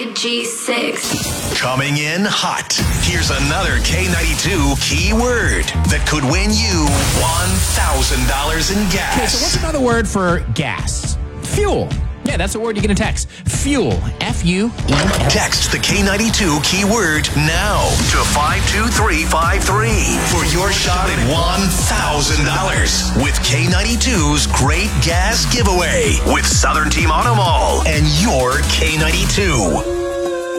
a G6. Coming in hot. Here's another K92 keyword that could win you $1,000 in gas. Okay, so what's another word for gas? Fuel. Yeah, that's a word you get in text. Fuel. F-U-E-L. Text the K92 keyword now to 52353 for your shot at $1,000 with K92's Great Gas Giveaway with Southern Team Auto Mall and your K92.